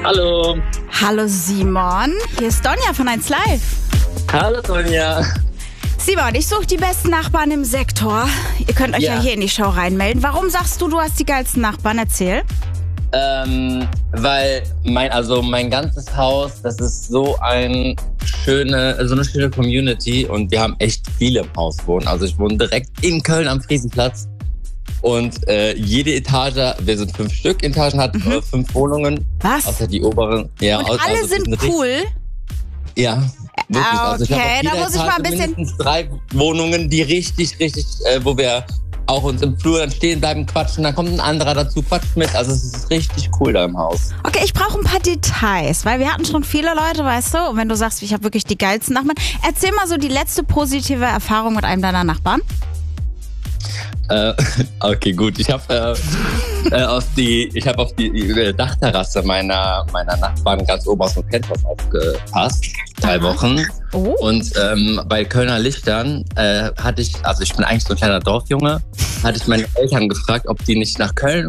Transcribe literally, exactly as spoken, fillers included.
Hallo. Hallo Simon, hier ist Donja von eins Live. Hallo Donja. Simon, ich suche die besten Nachbarn im Sektor. Ihr könnt euch ja. ja hier in die Show reinmelden. Warum sagst du, du hast die geilsten Nachbarn? Erzähl. Ähm, weil mein, also mein ganzes Haus, das ist so ein schöne, so eine schöne Community und wir haben echt viele im Haus wohnen. Also ich wohne direkt in Köln am Friesenplatz und äh, jede Etage, wir sind fünf Stück, Etagen hat mhm. äh, fünf Wohnungen. Was? Außer die oberen. Ja, und also, alle also sind richtig, cool? Ja. Wirklich. Ah, okay, also ich habe auf jeder da muss ich Etage mal ein bisschen... mindestens drei Wohnungen, die richtig, richtig, äh, wo wir auch uns im Flur dann stehen bleiben, quatschen, dann kommt ein anderer dazu, quatscht mit. Also es ist richtig cool da im Haus. Okay, ich brauche ein paar Details, weil wir hatten schon viele Leute, weißt du, und wenn du sagst, ich habe wirklich die geilsten Nachbarn, erzähl mal so die letzte positive Erfahrung mit einem deiner Nachbarn. Äh, okay, gut. Ich habe äh, äh, auf die, ich habe auf die äh, Dachterrasse meiner meiner Nachbarn ganz oben aus dem Penthouse aufgepasst, drei Wochen. Oh. Und ähm, bei Kölner Lichtern äh, hatte ich, also ich bin eigentlich so ein kleiner Dorfjunge, hatte ich meine Eltern gefragt, ob die nicht nach Köln